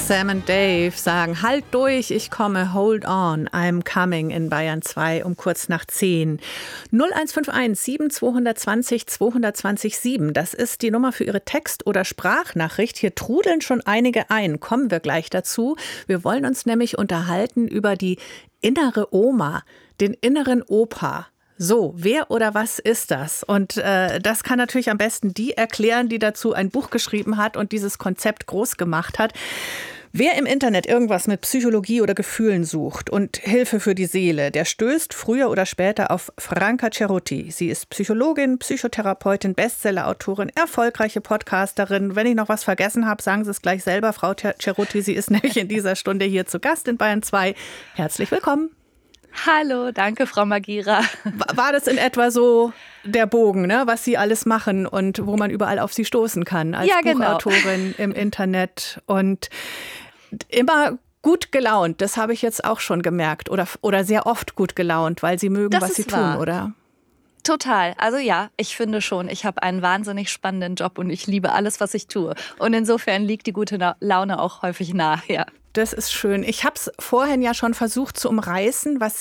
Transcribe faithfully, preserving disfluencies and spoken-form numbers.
Sam und Dave sagen, halt durch, ich komme, hold on, I'm coming in Bayern zwei um kurz nach zehn. null eins fünf eins sieben zwei zwei null zwei zwei null sieben, das ist die Nummer für Ihre Text- oder Sprachnachricht. Hier trudeln schon einige ein, kommen wir gleich dazu. Wir wollen uns nämlich unterhalten über die innere Oma, den inneren Opa. So, wer oder was ist das? Und äh, das kann natürlich am besten die erklären, die dazu ein Buch geschrieben hat und dieses Konzept groß gemacht hat. Wer im Internet irgendwas mit Psychologie oder Gefühlen sucht und Hilfe für die Seele, der stößt früher oder später auf Franca Cerutti. Sie ist Psychologin, Psychotherapeutin, Bestsellerautorin, erfolgreiche Podcasterin. Wenn ich noch was vergessen habe, sagen Sie es gleich selber, Frau Cerutti. Sie ist nämlich in dieser Stunde hier zu Gast in Bayern zwei. Herzlich willkommen. Hallo, danke, Frau Magira. War das in etwa so der Bogen, ne, was Sie alles machen und wo man überall auf Sie stoßen kann als ja, Buchautorin genau. im Internet und immer gut gelaunt, das habe ich jetzt auch schon gemerkt oder, oder sehr oft gut gelaunt, weil Sie mögen, das was Sie wahr. tun, oder? Total. Also ja, ich finde schon, ich habe einen wahnsinnig spannenden Job und ich liebe alles, was ich tue. Und insofern liegt die gute Laune auch häufig nah, ja. Das ist schön. Ich habe es vorhin ja schon versucht zu umreißen, was